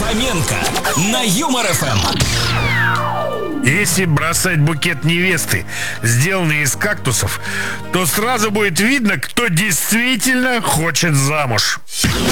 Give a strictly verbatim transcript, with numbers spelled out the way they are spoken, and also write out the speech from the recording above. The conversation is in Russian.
Фоменко на Юмор эф эм. Если бросать букет невесты, сделанный из кактусов, то сразу будет видно, кто действительно хочет замуж.